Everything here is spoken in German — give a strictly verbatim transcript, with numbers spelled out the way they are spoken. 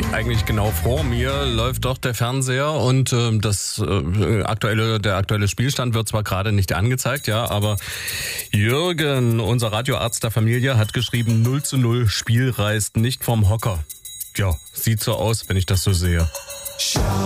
Eigentlich genau vor mir läuft doch der Fernseher und äh, das äh, aktuelle, der aktuelle Spielstand wird zwar gerade nicht angezeigt, ja, aber Jürgen, unser Radioarzt der Familie, hat geschrieben, null zu null, Spiel reißt nicht vom Hocker. Ja, sieht so aus, wenn ich das so sehe. Schau